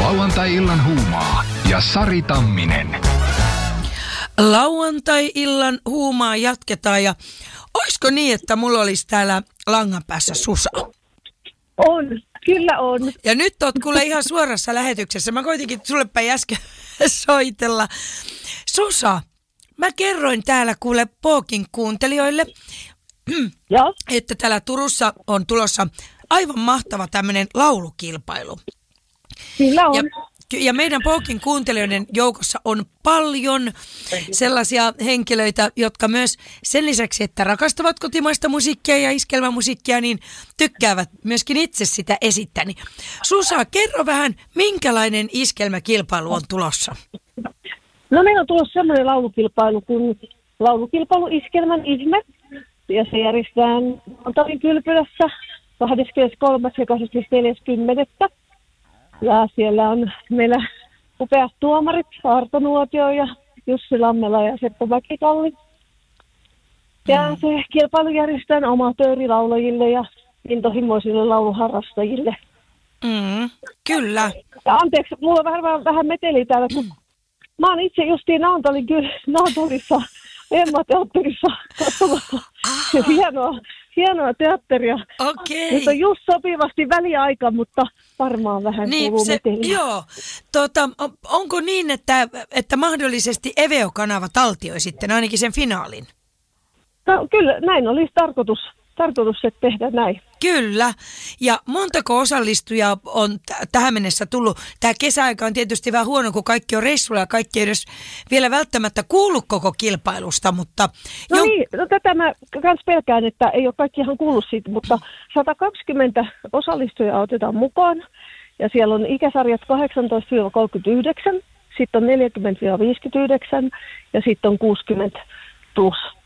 Lauantai-illan huumaa ja Sari Tamminen. Lauantai-illan huumaa jatketaan ja oisko niin, että mulla olisi täällä langan päässä Susa? On, kyllä on. Ja nyt oot kuule ihan suorassa lähetyksessä. Mä koitinkin sullepäin äsken soitella. Susa, mä kerroin täällä kuule Pookin kuuntelijoille, että täällä Turussa on tulossa aivan mahtava tämmöinen laulukilpailu. Kyllä on. Ja meidän Pookin kuuntelijoiden joukossa on paljon sellaisia henkilöitä, jotka myös sen lisäksi, että rakastavat kotimaista musiikkia ja iskelmämusiikkia, niin tykkäävät myöskin itse sitä esittää. Susa, kerro vähän, minkälainen iskelmäkilpailu on tulossa? No meillä on tulossa sellainen laulukilpailu kuin laulukilpailu Iskelmän ihme. Ja se järjestetään Antalin Kylpylässä 23. ja 24.10. Ja siellä on meillä upeat tuomarit, Arto Nuotio ja Jussi Lammela ja Seppo Mäkikalli. Ja se kilpailu järjestetään amatöörilaulajille ja intohimoisille lauluharrastajille. Kyllä. Ja anteeksi, mulla on vähän meteliä täällä, kun mä oon itse justiin Naantalissa, Emma-teatterissa katsomassa hienoa teatteria. Okei. Nyt on just sopivasti väliaika, mutta varmaan vähän kuuluu meteliä. Joo. Onko niin, että mahdollisesti Eveo-kanava taltioi sitten ainakin sen finaalin? No kyllä, näin olisi tarkoitus että tehdä näin. Kyllä. Ja montako osallistujaa on tähän mennessä tullut? Tämä kesäaika on tietysti vähän huono, kun kaikki on reissulla ja kaikki ei edes vielä välttämättä kuullut koko kilpailusta, mutta... tätä mä kans pelkään, että ei ole kaikki ihan kuullut siitä, mutta 120 osallistujaa otetaan mukaan. Ja siellä on ikäsarjat 18-39, sitten on 40-59 ja sitten on 60 plus.